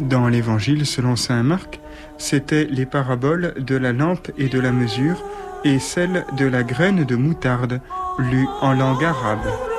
Dans l'Évangile selon saint Marc, c'étaient les paraboles de la lampe et de la mesure et celle de la graine de moutarde, lues en langue arabe.